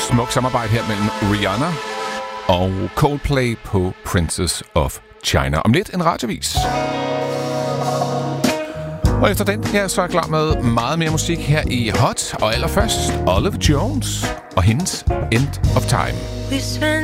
Smuk samarbejde her mellem Rihanna og Coldplay på Princess of China. Om lidt en radiovis. Og efter den her, så er jeg klar med meget mere musik her i Hot. Og allerførst Oliver Jones og hendes End of Time.